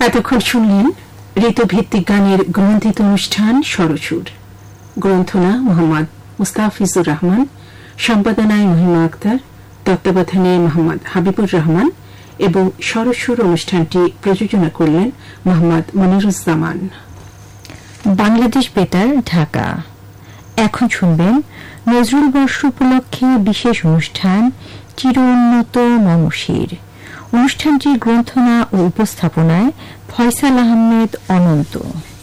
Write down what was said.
এতক্ষণ শুনলেন ঋতুভিত্তিক গানের গ্রন্থিত অনুষ্ঠান স্বরসুর। গ্রন্থনা মোহাম্মদ মুস্তাফিজুর রহমান, সম্পাদনায় মহিমা আক্তার, তত্ত্বাবধানে মোহাম্মদ হাবিবুর রহমান এবং স্বরসুর অনুষ্ঠানটি প্রযোজনা করলেন মোহাম্মদ মনিরুজ্জামান। বাংলাদেশ বেতার, ঢাকা। এখন শুনবেন নজরুল বর্ষ উপলক্ষে বিশেষ অনুষ্ঠান চির উন্নত মমশির। অনুষ্ঠানটির গ্রন্থনা ও উপস্থাপনায় ফয়সাল আহমেদ অনন্ত।